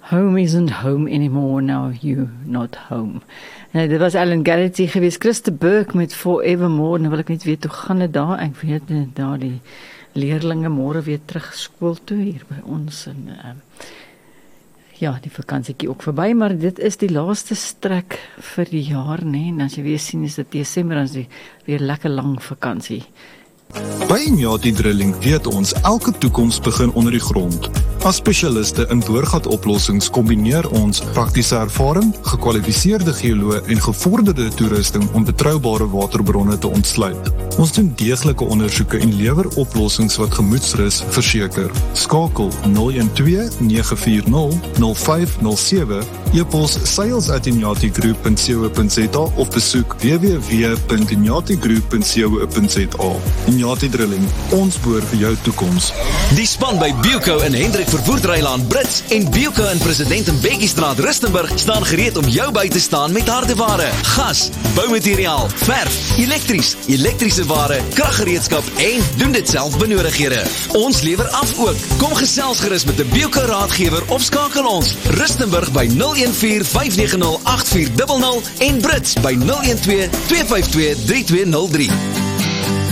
Home isn't home anymore, now you're not home. Nee, dit was Alan Garrity geweest, Christa Burke met Forevermore, nou wil ek net weet, hoe gaan dit daar? Ek weet, daar die leerlinge môre weer terug skool toe hier by ons, en ja, die vakansiekie ook verby, maar dit is die laaste strek vir die jaar, nee, en as jy weer sien, is dit Desember, dan is dit weer lekker lang vakansie. By Inyati Drilling weet ons, elke toekoms begin onder die grond. As spesialiste in boorgatoplossings kombineer ons praktiese ervaring, gekwalifiseerde geoloë en gevorderde toerusting om betroubare waterbronne te ontsluit. Ons doen deeglike ondersoeke en lewer oplossings wat gemoedsrus verseker. Skakel 012-940-0507, e-pos sales@inyatigroup.co.za of besoek www.inyatigroup.co.za. Inyati Drilling, ons boor vir jou toekoms. Die span by Bilco in Hendrik Vervoerdrylaan Brits en Bilco in President en Bekkiestraat Rustenburg staan gereed om jou by te staan met hardeware, gas, boumateriaal, verf, elektrische ware, kraggereedskap en doen dit self benodighede. Ons lewer af ook. Kom gesels gerus met 'n Bilco raadgewer of skakel ons Rustenburg by 014-590-8400 en Brits by 012-252-3203.